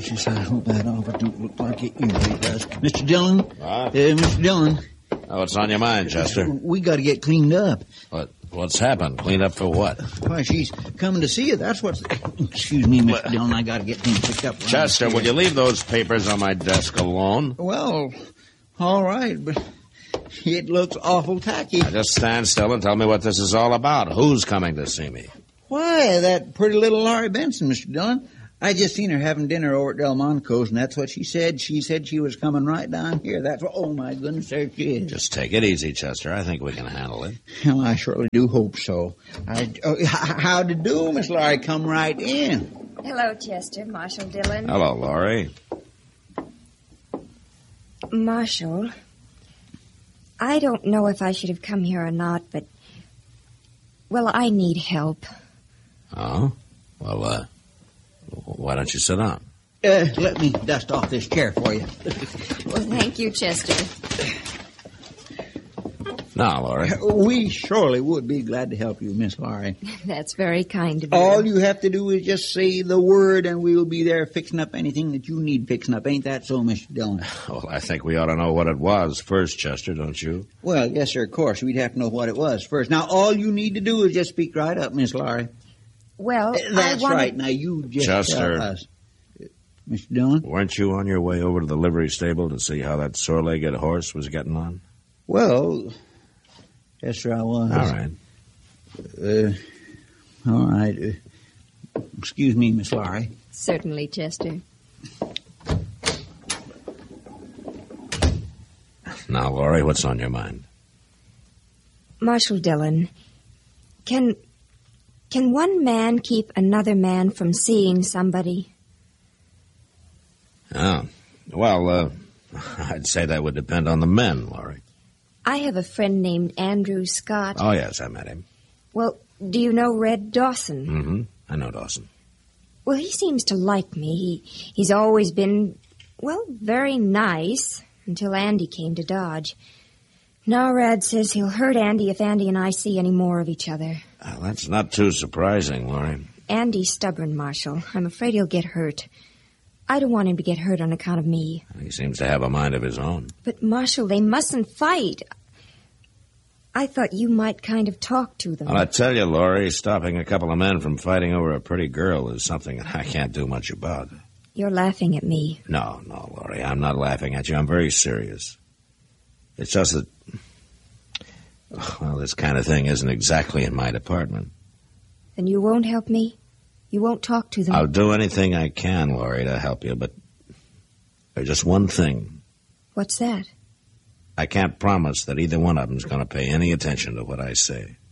gracious, I hope that offer don't look like it usually does. Mr. Dillon? What? Mr. Dillon. What's on your mind, Chester? We got to get cleaned up. What's happened? Cleaned up for what? Why, she's coming to see you. That's what's... Excuse me, Mr. Dillon. I got to get things picked up. Chester, will you leave those papers on my desk alone? Well, all right, but it looks awful tacky. Now just stand still and tell me what this is all about. Who's coming to see me? Why, that pretty little Laurie Benson, Mr. Dillon. I just seen her having dinner over at Delmonico's, and that's what she said. She said she was coming right down here. That's what, oh, my goodness, there she is. Just take it easy, Chester. I think we can handle it. Well, I surely do hope so. How'd you do, Miss Laurie? Come right in. Hello, Chester. Marshall Dillon. Hello, Laurie. Marshall, I don't know if I should have come here or not, but, well, I need help. Oh? Well, why don't you sit down? Let me dust off this chair for you. Well, thank you, Chester. Now, Laurie. We surely would be glad to help you, Miss Laurie. That's very kind of you. All you have to do is just say the word, and we'll be there fixing up anything that you need fixing up. Ain't that so, Mr. Dillon? Well, I think we ought to know what it was first, Chester, don't you? Well, yes, sir, of course. We'd have to know what it was first. Now, all you need to do is just speak right up, Miss Laurie. Well, That's right. Now, you just Chester. tell us. Mr. Dillon? Weren't you on your way over to the livery stable to see how that sore-legged horse was getting on? Well, yes, sir, I was. All right. Excuse me, Miss Laurie. Certainly, Chester. Now, Laurie, what's on your mind? Marshall Dillon, can one man keep another man from seeing somebody? Oh, well, I'd say that would depend on the men, Laurie. I have a friend named Andrew Scott. Oh, yes, I met him. Well, do you know Red Dawson? Mm-hmm. I know Dawson. Well, he seems to like me. He's always been, well, very nice until Andy came to Dodge. Now Rad says he'll hurt Andy if Andy and I see any more of each other. That's not too surprising, Laurie. Andy's stubborn, Marshall. I'm afraid he'll get hurt. I don't want him to get hurt on account of me. He seems to have a mind of his own. But, Marshall, they mustn't fight. I thought you might kind of talk to them. Well, I tell you, Laurie, stopping a couple of men from fighting over a pretty girl is something I can't do much about. You're laughing at me. No, Laurie, I'm not laughing at you. I'm very serious. It's just that, well, this kind of thing isn't exactly in my department. Then you won't help me? You won't talk to them? I'll do anything I can, Laurie, to help you, but there's just one thing. What's that? I can't promise that either one of them's going to pay any attention to what I say.